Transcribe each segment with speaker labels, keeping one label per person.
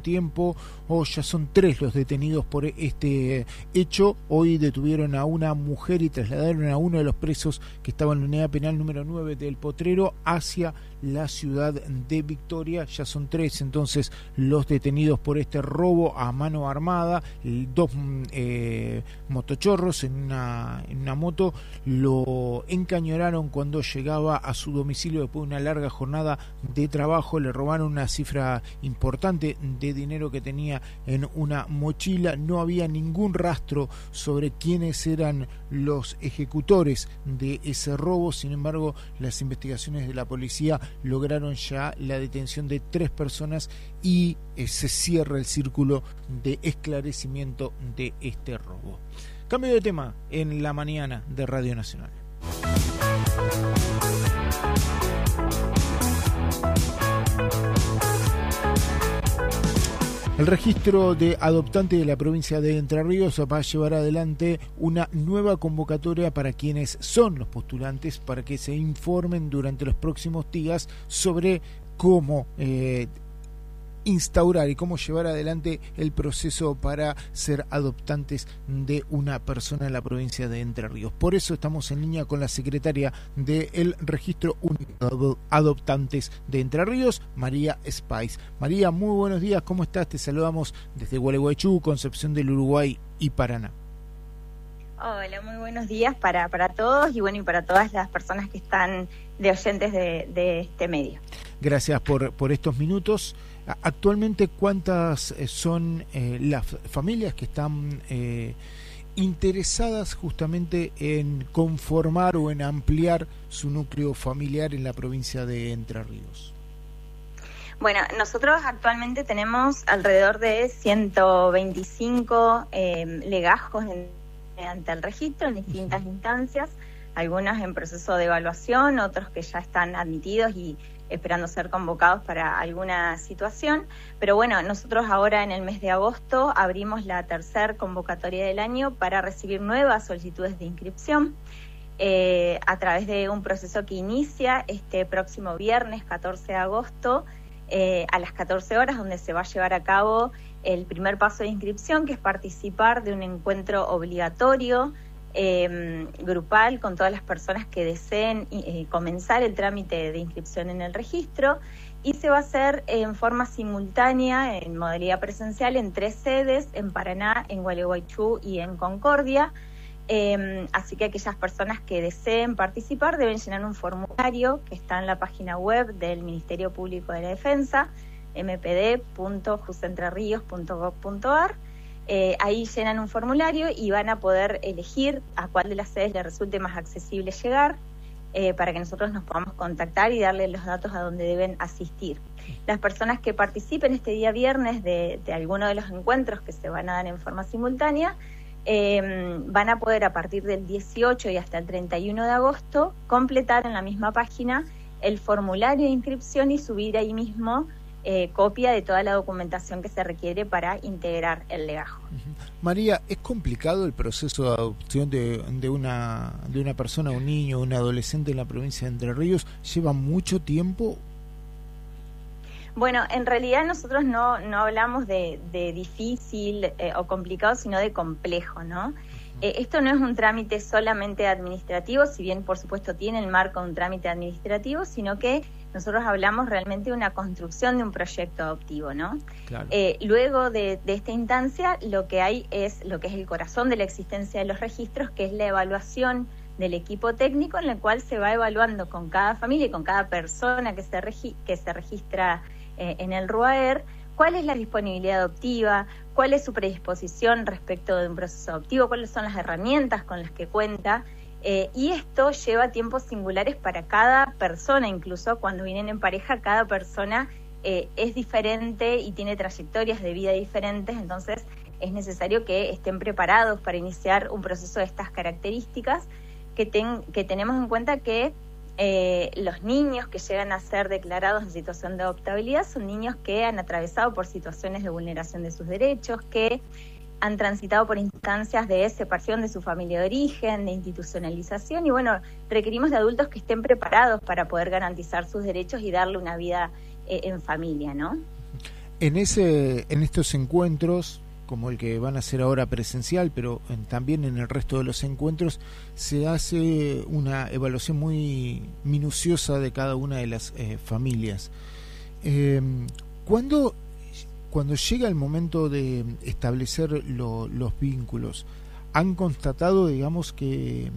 Speaker 1: tiempo. Ya son 3 los detenidos por este hecho. Hoy detuvieron a una mujer y trasladaron a uno de los presos que estaba en la unidad penal número 9 del Potrero hacia la ciudad de Victoria. Ya son 3 entonces los detenidos por este robo a mano armada. 2 motochorros en una moto lo encañonaron cuando llegaba a su domicilio después de una larga jornada de trabajo. Le robaron una cifra importante de dinero que tenía en una mochila. No había ningún rastro sobre quiénes eran los ejecutores de ese robo. Sin embargo, las investigaciones de la policía lograron ya la detención de 3 personas y se cierra el círculo de esclarecimiento de este robo. Cambio de tema en la mañana de Radio Nacional. El registro de adoptantes de la provincia de Entre Ríos va a llevar adelante una nueva convocatoria para quienes son los postulantes para que se informen durante los próximos días sobre cómo instaurar y cómo llevar adelante el proceso para ser adoptantes de una persona en la provincia de Entre Ríos. Por eso estamos en línea con la secretaria del Registro Único de Adoptantes de Entre Ríos, María Spice. María, muy buenos días, ¿cómo estás? Te saludamos desde Gualeguaychú, Concepción del Uruguay y Paraná.
Speaker 2: Hola, muy buenos días para todos y bueno, y para todas las personas que están de oyentes de este medio.
Speaker 1: Gracias por estos minutos. Actualmente, ¿cuántas son las familias que están interesadas justamente en conformar o en ampliar su núcleo familiar en la provincia de Entre Ríos?
Speaker 2: Bueno, nosotros actualmente tenemos alrededor de 125 legajos ante el registro en distintas instancias, algunos en proceso de evaluación, otros que ya están admitidos y esperando ser convocados para alguna situación. Pero bueno, nosotros ahora en el mes de agosto abrimos la tercera convocatoria del año para recibir nuevas solicitudes de inscripción a través de un proceso que inicia este próximo viernes 14 de agosto a las 14 horas, donde se va a llevar a cabo el primer paso de inscripción, que es participar de un encuentro obligatorio grupal con todas las personas que deseen comenzar el trámite de inscripción en el registro, y se va a hacer en forma simultánea, en modalidad presencial, en 3 sedes, en Paraná, en Gualeguaychú y en Concordia. Así que aquellas personas que deseen participar deben llenar un formulario que está en la página web del Ministerio Público de la Defensa, mpd.jusentrerrios.gov.ar. Ahí llenan un formulario y van a poder elegir a cuál de las sedes les resulte más accesible llegar, para que nosotros nos podamos contactar y darles los datos a donde deben asistir. Las personas que participen este día viernes de alguno de los encuentros que se van a dar en forma simultánea, van a poder a partir del 18 y hasta el 31 de agosto completar en la misma página el formulario de inscripción y subir ahí mismo copia de toda la documentación que se requiere para integrar el legajo.
Speaker 1: María, ¿es complicado el proceso de adopción de una persona, un niño, un adolescente en la provincia de Entre Ríos? ¿Lleva mucho tiempo?
Speaker 2: Bueno, en realidad nosotros no hablamos de difícil o complicado, sino de complejo, ¿no? Esto no es un trámite solamente administrativo, si bien por supuesto tiene el marco de un trámite administrativo, sino que nosotros hablamos realmente de una construcción de un proyecto adoptivo, ¿no? Claro. Luego de esta instancia, lo que hay es lo que es el corazón de la existencia de los registros, que es la evaluación del equipo técnico, en el cual se va evaluando con cada familia y con cada persona que se registra en el RUAER, cuál es la disponibilidad adoptiva, cuál es su predisposición respecto de un proceso adoptivo, cuáles son las herramientas con las que cuenta, y esto lleva tiempos singulares para cada persona. Incluso cuando vienen en pareja, cada persona es diferente y tiene trayectorias de vida diferentes, entonces es necesario que estén preparados para iniciar un proceso de estas características, que tenemos en cuenta que los niños que llegan a ser declarados en situación de adoptabilidad son niños que han atravesado por situaciones de vulneración de sus derechos, que han transitado por instancias de separación de su familia de origen, de institucionalización, y bueno, requerimos de adultos que estén preparados para poder garantizar sus derechos y darle una vida en familia, ¿no?
Speaker 1: En estos encuentros, como el que van a hacer ahora presencial, pero también en el resto de los encuentros, se hace una evaluación muy minuciosa de cada una de las familias. Cuando llega el momento de establecer los vínculos, ¿han constatado, digamos, que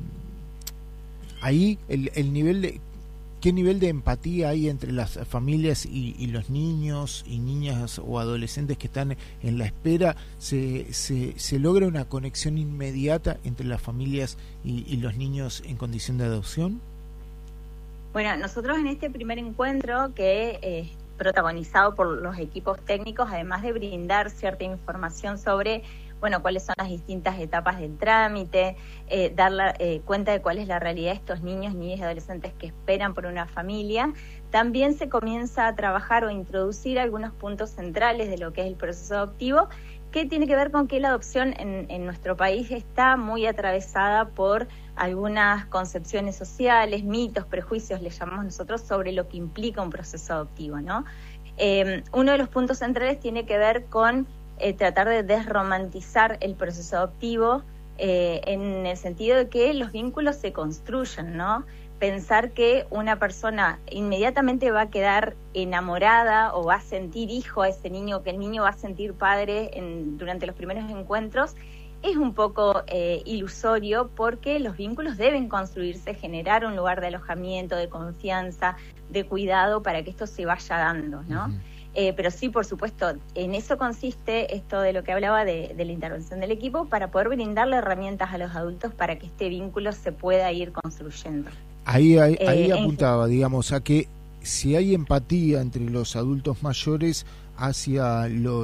Speaker 1: ahí el nivel de... ¿Qué nivel de empatía hay entre las familias y los niños y niñas o adolescentes que están en la espera? ¿Se logra una conexión inmediata entre las familias y los niños en condición de adopción?
Speaker 2: Bueno, nosotros en este primer encuentro, que es protagonizado por los equipos técnicos, además de brindar cierta información sobre cuáles son las distintas etapas del trámite, dar cuenta de cuál es la realidad de estos niños, niñas y adolescentes que esperan por una familia, también se comienza a trabajar o introducir algunos puntos centrales de lo que es el proceso adoptivo, que tiene que ver con que la adopción en nuestro país está muy atravesada por algunas concepciones sociales, mitos, prejuicios, le llamamos nosotros, sobre lo que implica un proceso adoptivo, ¿no? Uno de los puntos centrales tiene que ver con tratar de desromantizar el proceso adoptivo en el sentido de que los vínculos se construyen, ¿no? Pensar que una persona inmediatamente va a quedar enamorada o va a sentir hijo a ese niño, que el niño va a sentir padre durante los primeros encuentros, es un poco ilusorio, porque los vínculos deben construirse, generar un lugar de alojamiento, de confianza, de cuidado para que esto se vaya dando, ¿no? Uh-huh. Pero sí, por supuesto, en eso consiste esto de lo que hablaba de la intervención del equipo, para poder brindarle herramientas a los adultos para que este vínculo se pueda ir construyendo.
Speaker 1: Ahí apuntaba, digamos, a que si hay empatía entre los adultos mayores hacia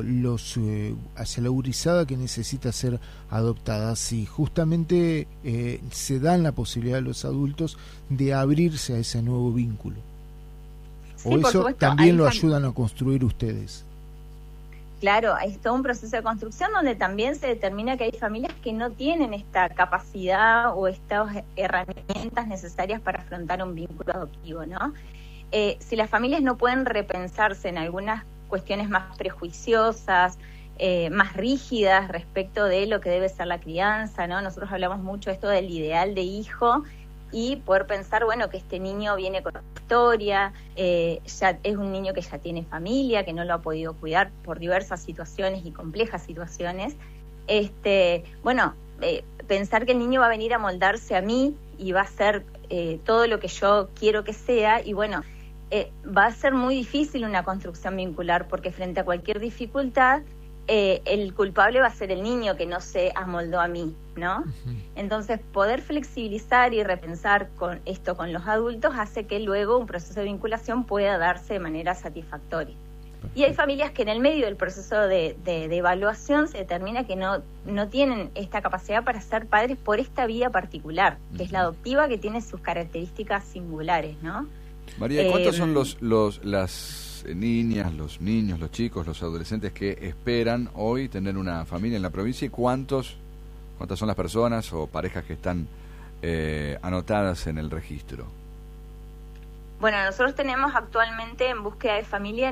Speaker 1: hacia la gurizada que necesita ser adoptada, si justamente se dan la posibilidad a los adultos de abrirse a ese nuevo vínculo.
Speaker 2: Sí,
Speaker 1: ¿O eso
Speaker 2: supuesto,
Speaker 1: también lo ayudan a construir ustedes?
Speaker 2: Claro, es todo un proceso de construcción donde también se determina que hay familias que no tienen esta capacidad o estas herramientas necesarias para afrontar un vínculo adoptivo, ¿no? Si las familias no pueden repensarse en algunas cuestiones más prejuiciosas, más rígidas respecto de lo que debe ser la crianza, ¿no? Nosotros hablamos mucho esto del ideal de hijo, y poder pensar, que este niño viene con historia, ya es un niño que ya tiene familia, que no lo ha podido cuidar por diversas situaciones y complejas situaciones. Pensar que el niño va a venir a moldarse a mí y va a ser todo lo que yo quiero que sea, y va a ser muy difícil una construcción vincular, porque frente a cualquier dificultad, el culpable va a ser el niño que no se amoldó a mí, ¿no? Uh-huh. Entonces, poder flexibilizar y repensar con los adultos hace que luego un proceso de vinculación pueda darse de manera satisfactoria. Perfecto. Y hay familias que en el medio del proceso de evaluación se determina que no tienen esta capacidad para ser padres por esta vía particular, que es la adoptiva, que tiene sus características singulares, ¿no?
Speaker 3: María, ¿cuántos son las niñas, los niños, los chicos, los adolescentes que esperan hoy tener una familia en la provincia, y cuántas son las personas o parejas que están anotadas en el registro?
Speaker 2: Bueno, nosotros tenemos actualmente en búsqueda de familia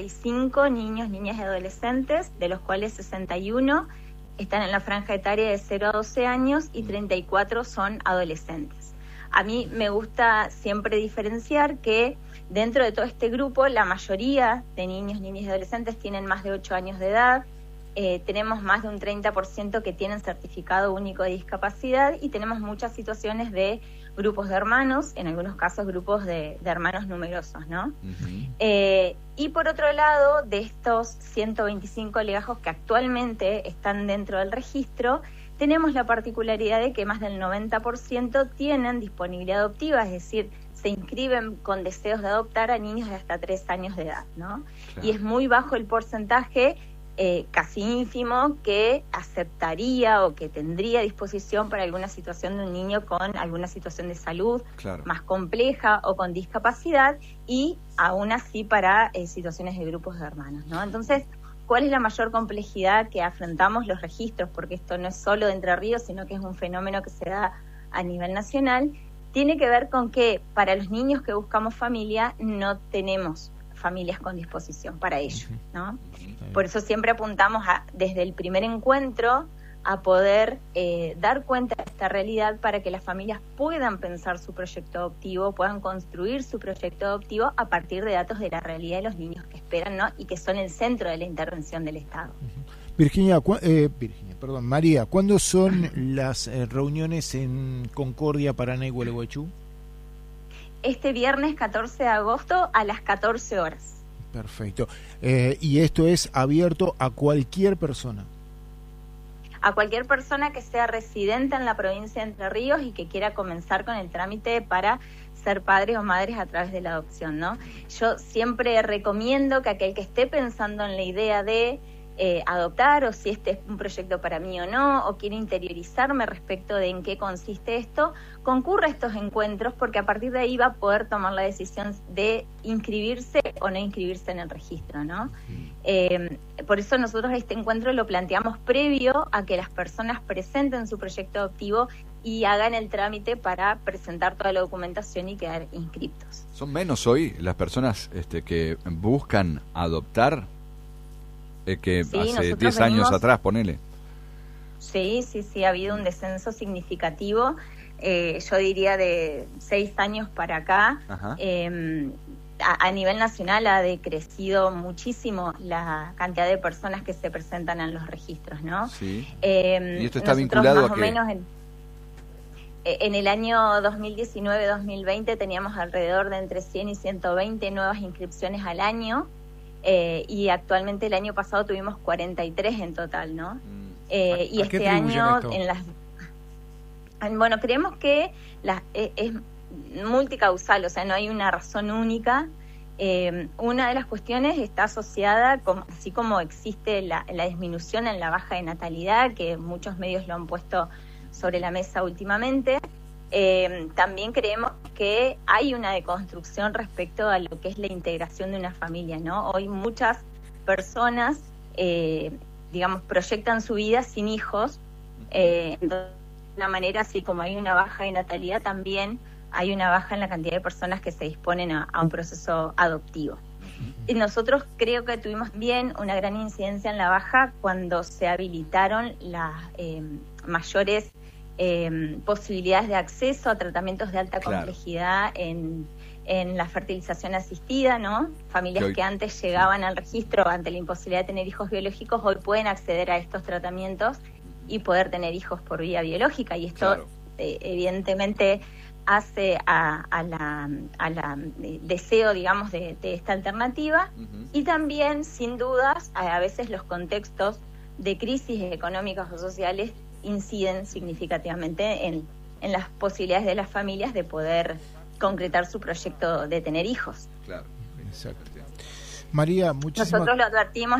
Speaker 2: 95 niños, niñas y adolescentes, de los cuales 61 están en la franja etaria de 0 a 12 años y 34 son adolescentes. A mí me gusta siempre diferenciar que dentro de todo este grupo, la mayoría de niños, niñas y adolescentes tienen más de 8 años de edad. Tenemos más de un 30% que tienen certificado único de discapacidad, y tenemos muchas situaciones de grupos de hermanos, en algunos casos grupos de hermanos numerosos, ¿no? Uh-huh. Y por otro lado, de estos 125 legajos que actualmente están dentro del registro, tenemos la particularidad de que más del 90% tienen disponibilidad adoptiva, es decir, se inscriben con deseos de adoptar a niños de hasta 3 años de edad, ¿no? Claro. Y es muy bajo el porcentaje, casi ínfimo, que aceptaría o que tendría disposición para alguna situación de un niño con alguna situación de salud más compleja o con discapacidad, y aún así para situaciones de grupos de hermanos, ¿no? Entonces, ¿cuál es la mayor complejidad que afrontamos los registros? Porque esto no es solo de Entre Ríos, sino que es un fenómeno que se da a nivel nacional. Tiene que ver con que para los niños que buscamos familia no tenemos familias con disposición para ello, ¿no? Por eso siempre apuntamos desde el primer encuentro a poder dar cuenta de esta realidad para que las familias puedan pensar su proyecto adoptivo, puedan construir su proyecto adoptivo a partir de datos de la realidad de los niños que esperan, ¿no? Y que son el centro de la intervención del Estado.
Speaker 1: María, ¿cuándo son las reuniones en Concordia, Paraná y Gualeguaychú?
Speaker 2: Este viernes 14 de agosto a las 14 horas.
Speaker 1: Perfecto. Y esto es abierto a cualquier persona.
Speaker 2: A cualquier persona que sea residente en la provincia de Entre Ríos y que quiera comenzar con el trámite para ser padres o madres a través de la adopción, ¿no? Yo siempre recomiendo que aquel que esté pensando en la idea de adoptar, o si este es un proyecto para mí o no, o quiere interiorizarme respecto de en qué consiste esto, concurra a estos encuentros, porque a partir de ahí va a poder tomar la decisión de inscribirse o no inscribirse en el registro, ¿no? Por eso nosotros este encuentro lo planteamos previo a que las personas presenten su proyecto adoptivo y hagan el trámite para presentar toda la documentación y quedar inscriptos.
Speaker 3: ¿Son menos hoy las personas que buscan adoptar que
Speaker 2: sí,
Speaker 3: hace 10 años atrás, ponele?
Speaker 2: Sí, ha habido un descenso significativo, yo diría de 6 años para acá. A nivel nacional ha decrecido muchísimo la cantidad de personas que se presentan en los registros, ¿no? Sí. ¿Y esto está vinculado más a qué? O menos en el año 2019-2020 teníamos alrededor de entre 100 y 120 nuevas inscripciones al año. Y actualmente el año pasado tuvimos 43 en total, ¿no? Y este año bueno, creemos que es multicausal, o sea, no hay una razón única. Una de las cuestiones está asociada, así como existe la disminución en la baja de natalidad, que muchos medios lo han puesto sobre la mesa últimamente. También creemos que hay una deconstrucción respecto a lo que es la integración de una familia, ¿no? Hoy muchas personas, proyectan su vida sin hijos. Entonces, de una manera, así como hay una baja de natalidad, también hay una baja en la cantidad de personas que se disponen a un proceso adoptivo. Y nosotros creo que tuvimos bien una gran incidencia en la baja cuando se habilitaron las mayores posibilidades de acceso a tratamientos de alta complejidad en la fertilización asistida, ¿no? Familias que antes llegaban al registro ante la imposibilidad de tener hijos biológicos, hoy pueden acceder a estos tratamientos y poder tener hijos por vía biológica, y esto evidentemente hace a la deseo, digamos, de esta alternativa. Y también, sin dudas, a veces los contextos de crisis económicas o sociales inciden significativamente en las posibilidades de las familias de poder concretar su proyecto de tener hijos.
Speaker 3: Claro, exacto.
Speaker 1: María, muchísimas...
Speaker 2: Nosotros lo advertimos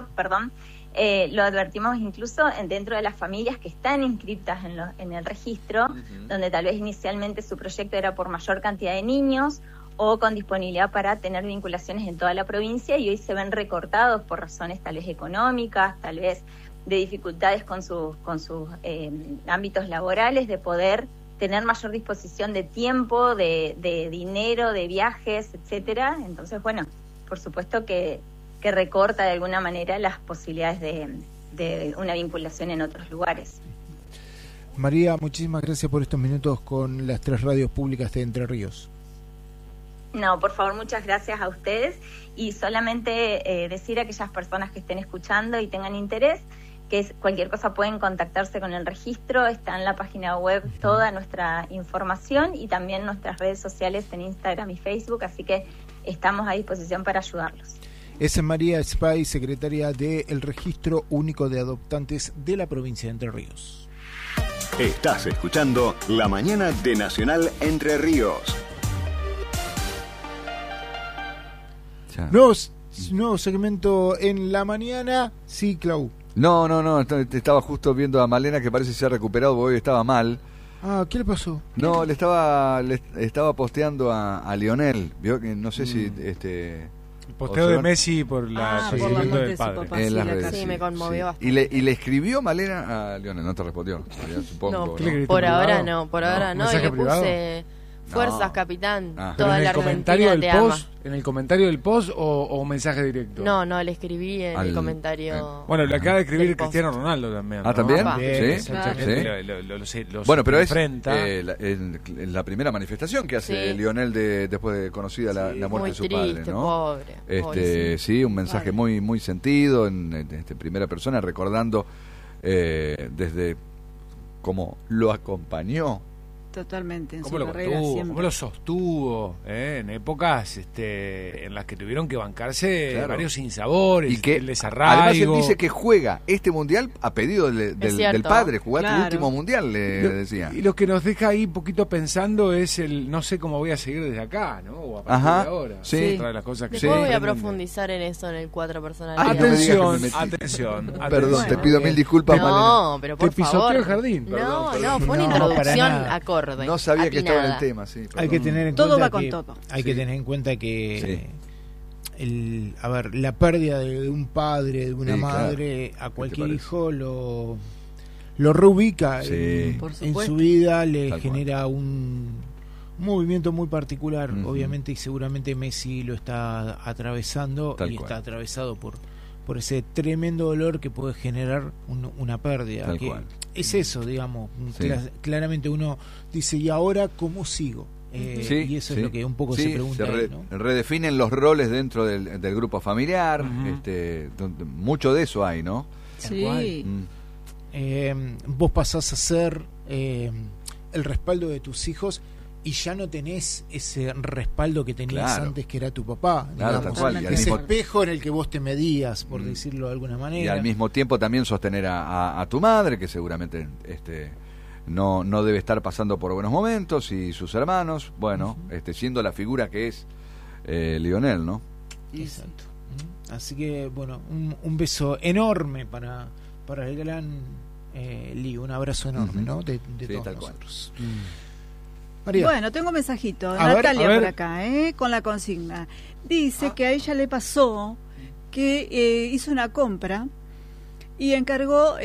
Speaker 2: incluso dentro de las familias que están inscritas en el registro, donde tal vez inicialmente su proyecto era por mayor cantidad de niños o con disponibilidad para tener vinculaciones en toda la provincia, y hoy se ven recortados por razones tal vez económicas, tal vez de dificultades con sus ámbitos laborales, de poder tener mayor disposición de tiempo, de dinero, de viajes, etcétera. Entonces, bueno, por supuesto que recorta de alguna manera las posibilidades de una vinculación en otros lugares.
Speaker 1: María, muchísimas gracias por estos minutos con las 3 radios públicas de Entre Ríos.
Speaker 2: No, por favor, muchas gracias a ustedes, y solamente decir a aquellas personas que estén escuchando y tengan interés que cualquier cosa pueden contactarse con el registro. Está en la página web toda nuestra información y también nuestras redes sociales en Instagram y Facebook, así que estamos a disposición para ayudarlos.
Speaker 1: Es María Spay, secretaria del Registro Único de Adoptantes de la provincia de Entre Ríos.
Speaker 4: Estás escuchando La Mañana de Nacional Entre Ríos.
Speaker 1: Nuevo segmento en la mañana. Sí, Clau.
Speaker 3: No, estaba justo viendo a Malena, que parece que se ha recuperado, porque hoy estaba mal.
Speaker 1: Ah, ¿qué le pasó?
Speaker 3: No, le estaba posteando a Lionel. Vio que no sé si
Speaker 5: el posteo de Messi por la fallecimiento del padre.
Speaker 3: En las redes,
Speaker 6: sí, me conmovió bastante.
Speaker 3: Y le escribió Malena a Lionel, no te respondió. Supongo,
Speaker 6: por ahora no. Y le Fuerzas, capitán.
Speaker 3: Ah.
Speaker 6: Toda la Argentina te ama.
Speaker 5: ¿En el comentario del post o un mensaje directo?
Speaker 6: No, le escribí en el comentario.
Speaker 5: Bueno, le acaba de escribir Cristiano Ronaldo también.
Speaker 3: Ah, ¿también?
Speaker 5: Sí.
Speaker 6: Claro.
Speaker 5: Los
Speaker 3: bueno, pero
Speaker 5: enfrenta.
Speaker 3: es la primera manifestación que hace Lionel después de conocida la muerte de su
Speaker 6: triste,
Speaker 3: padre, ¿no?
Speaker 6: Pobre.
Speaker 3: Sí, un mensaje muy muy sentido en primera persona, recordando desde cómo lo acompañó.
Speaker 7: Totalmente, en
Speaker 5: ¿Cómo
Speaker 7: su carrera siempre.
Speaker 5: cómo lo sostuvo en épocas en las que tuvieron que bancarse varios sinsabores,
Speaker 3: y que
Speaker 5: el desarraigo.
Speaker 3: Además él dice que juega este mundial a pedido del padre, jugar tu último mundial, le decía.
Speaker 5: Y lo que nos deja ahí un poquito pensando es no sé cómo voy a seguir desde acá, ¿no? O a partir de ahora.
Speaker 3: Sí.
Speaker 5: Otra de las cosas que
Speaker 6: Después voy a profundizar en eso en el 4 personalidad.
Speaker 5: Atención.
Speaker 3: Perdón, te pido mil disculpas,
Speaker 6: No, pero por
Speaker 5: favor. Te pisoteó el jardín.
Speaker 6: No, fue una introducción acorde.
Speaker 3: No sabía que estaba en el tema, sí.
Speaker 1: Hay que tener en
Speaker 7: todo
Speaker 1: cuenta
Speaker 7: va con todo.
Speaker 1: Hay que tener en cuenta que la pérdida de un padre, de una madre, a cualquier hijo lo reubica en su vida, le genera un movimiento muy particular, obviamente, y seguramente Messi lo está atravesando está atravesado por ese tremendo dolor que puede generar una pérdida. Es eso, digamos. Claramente uno dice, ¿y ahora cómo sigo? Y eso es lo que un poco se pregunta ahí, ¿no?
Speaker 3: Redefinen los roles dentro del grupo familiar, mucho de eso hay, ¿no?
Speaker 7: Sí.
Speaker 1: Vos pasás a ser el respaldo de tus hijos y ya no tenés ese respaldo que tenías antes, que era tu papá, ese espejo en el que vos te medías, por decirlo de alguna manera.
Speaker 3: Y al mismo tiempo también sostener a tu madre, que seguramente no debe estar pasando por buenos momentos, y sus hermanos, siendo la figura que es Lionel, ¿no?
Speaker 1: Exacto. Así que, bueno, un beso enorme para el gran Lío, un abrazo enorme, ¿no? De todos nosotros.
Speaker 7: María. Bueno, tengo un mensajito. Natalia por acá, con la consigna. Dice que a ella le pasó que hizo una compra y encargó,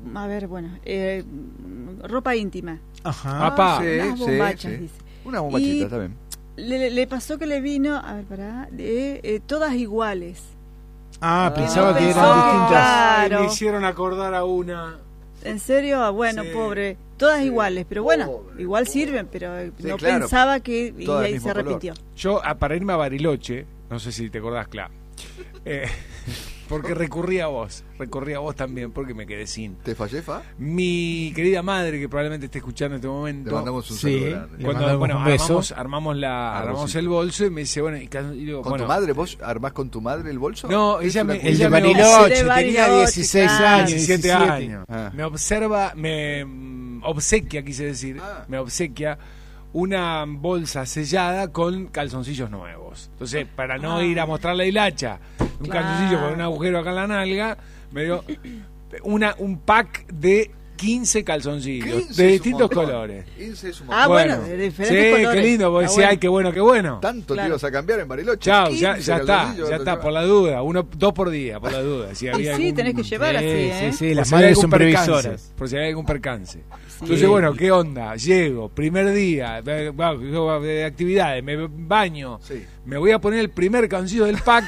Speaker 7: ropa íntima.
Speaker 1: Ajá.
Speaker 7: Unas bombachas, dice.
Speaker 3: Una bombachita, está bien.
Speaker 7: Le pasó que le vino, todas iguales.
Speaker 1: Pensaba que eran distintas.
Speaker 7: Claro.
Speaker 5: Me hicieron acordar a una.
Speaker 7: ¿En serio? Bueno, pobre. Todas iguales, pero igual sirven, pero pensaba que y ahí se arrepintió.
Speaker 5: Yo, para irme a Bariloche, no sé si te acordás, Cla, porque recurrí a vos también, porque me quedé sin.
Speaker 3: ¿Te fallé, Fa?
Speaker 5: Mi querida madre, que probablemente esté escuchando en este momento.
Speaker 3: Le mandamos un saludo
Speaker 5: grande. Armamos el bolso y me dice,
Speaker 3: ¿Con tu madre? ¿Vos armás con tu madre el bolso?
Speaker 5: No, ella
Speaker 1: de Bariloche, tenía 16 años,
Speaker 5: 17 años. Me obsequia, quise decir, me obsequia una bolsa sellada con calzoncillos nuevos. Entonces, para no ir a mostrar la hilacha, un calzoncillo con un agujero acá en la nalga, me dio un pack de 15 calzoncillos de distintos colores.
Speaker 3: 15 es un
Speaker 7: de diferentes colores.
Speaker 5: Qué lindo, vos decís, ay, qué bueno.
Speaker 3: Tanto te ibas a cambiar en Bariloche.
Speaker 5: Chao, ya está, por la duda, 2 por día, por la duda. Si había
Speaker 7: tenés que llevar así,
Speaker 1: Sí, las madres son previsoras.
Speaker 5: Por si había algún percance. Entonces, ¿qué onda? Llego, primer día de actividades, me baño, me voy a poner el primer calzoncillo del pack.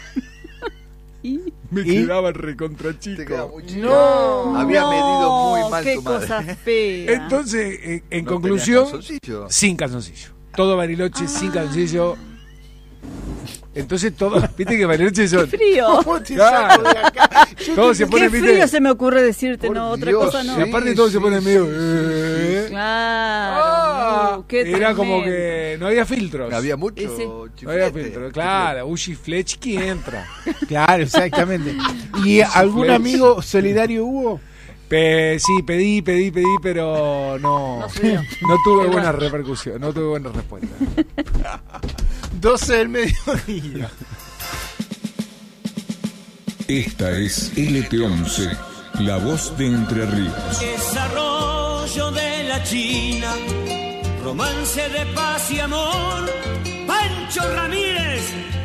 Speaker 5: Me quedaba recontra chico.
Speaker 7: No,
Speaker 3: había medido muy mal
Speaker 7: qué
Speaker 3: tu madre.
Speaker 7: Cosa fea.
Speaker 5: Entonces, en conclusión, sin calzoncillo. Todo Bariloche sin calzoncillo. Entonces todo, viste que Bariloche son
Speaker 7: frío.
Speaker 5: Claro. Todos se ponen,
Speaker 7: qué frío se me ocurre decirte, otra cosa no.
Speaker 5: Y aparte todos se ponen medio.
Speaker 7: Claro.
Speaker 5: Era como que no había filtros.
Speaker 3: Había mucho.
Speaker 5: No había filtros. Claro, Uchi Fletch que entra.
Speaker 1: Claro, exactamente. ¿Y algún amigo solidario hubo?
Speaker 5: Sí, pedí, pero no tuve buena repercusión, no tuve buena respuesta.
Speaker 1: 12 del mediodía.
Speaker 8: Esta es LT11, la voz de Entre Ríos.
Speaker 9: Desarrollo de la China, romance de paz y amor, Pancho Ramírez